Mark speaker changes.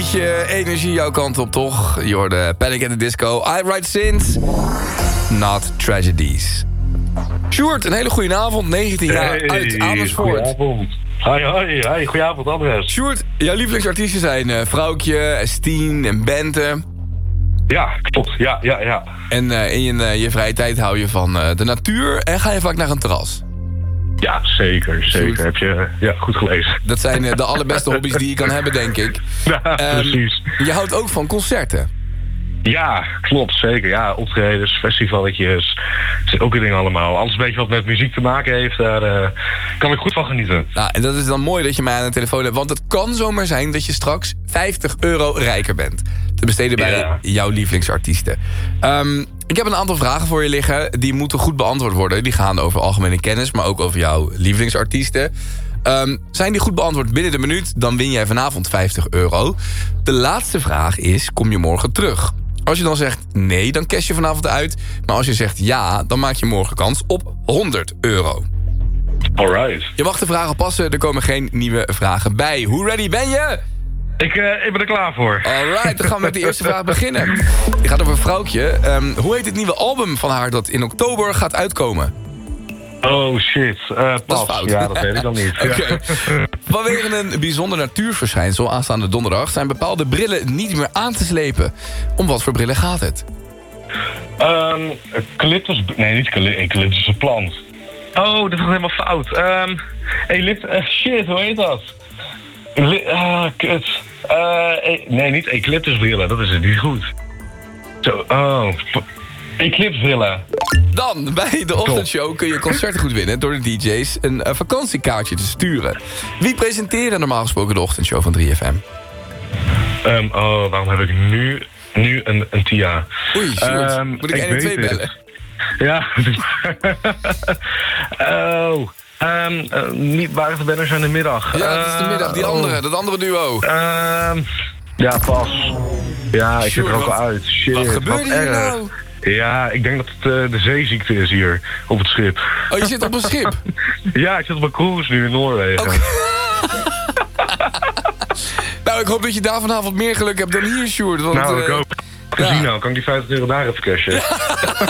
Speaker 1: liedje, energie jouw kant op, toch? Je hoorde Panic at the Disco, I Write Sins, Not Tragedies. Sjoerd, een hele goede avond, 19 jaar uit Amersfoort.
Speaker 2: Goedenavond. Hoi, goedenavond Andres.
Speaker 1: Sjoerd, jouw lievelingsartiesten zijn Vrouwtje, Estien en Bente.
Speaker 2: Ja, klopt. Ja.
Speaker 1: En in je vrije tijd hou je van de natuur en ga je vaak naar een terras.
Speaker 2: Ja, zeker. Heb je goed gelezen.
Speaker 1: Dat zijn de allerbeste hobby's die je kan hebben, denk ik.
Speaker 2: Ja, precies.
Speaker 1: Je houdt ook van concerten.
Speaker 2: Ja, klopt, zeker. Ja, optredens, festivalletjes, ook een ding allemaal. Alles een beetje wat met muziek te maken heeft, daar kan ik goed van genieten.
Speaker 1: Nou, en dat is dan mooi dat je mij aan de telefoon hebt, want het kan zomaar zijn dat je straks €50 rijker bent. Te besteden bij jouw lievelingsartiesten. Ik heb een aantal vragen voor je liggen, die moeten goed beantwoord worden. Die gaan over algemene kennis, maar ook over jouw lievelingsartiesten. Zijn die goed beantwoord binnen de minuut, dan win jij vanavond €50. De laatste vraag is, kom je morgen terug? Als je dan zegt nee, dan cash je vanavond uit. Maar als je zegt ja, dan maak je morgen kans op €100.
Speaker 2: Alright.
Speaker 1: Je mag de vragen passen, er komen geen nieuwe vragen bij. Hoe ready ben je?
Speaker 2: Ik ben er klaar voor.
Speaker 1: Alright, dan gaan we met de eerste vraag beginnen. Die gaat over Vrouwtje. Hoe heet het nieuwe album van haar dat in oktober gaat uitkomen?
Speaker 2: Oh shit,
Speaker 1: Dat is fout.
Speaker 2: Ja, dat weet ik dan niet.
Speaker 1: Okay. Vanwege een bijzonder natuurverschijnsel aanstaande donderdag zijn bepaalde brillen niet meer aan te slepen. Om wat voor brillen gaat het?
Speaker 2: Eucalyptus... Nee, niet eucalyptus, een plant. Oh, dat is helemaal fout. Shit, hoe heet dat? Kut. Nee, niet eucalyptusbrillen, dat is het niet goed. Eclipsbrillen.
Speaker 1: Dan, bij de ochtendshow kun je concerten goed winnen door de DJ's een vakantiekaartje te sturen. Wie presenteren normaal gesproken de ochtendshow van 3FM?
Speaker 2: Waarom heb ik nu een TIA?
Speaker 1: Oei, Sjoerd. Moet ik 1 en 2 bellen?
Speaker 2: Ja. Niet waar de banners zijn in de middag.
Speaker 1: Ja, het is de middag. Dat andere duo.
Speaker 2: Ja, pas. Ja, ik zit er ook al uit. Shit,
Speaker 1: wat gebeurt hier nou?
Speaker 2: Ja, ik denk dat het de zeeziekte is hier op het schip.
Speaker 1: Oh, je zit op een schip?
Speaker 2: Ja, ik zit op een cruise nu in Noorwegen.
Speaker 1: Okay. Nou, ik hoop dat je daar vanavond meer geluk hebt dan hier, Sjoerd. Want,
Speaker 2: ik hoop. Casino, kan ik die €50 daar even cashen?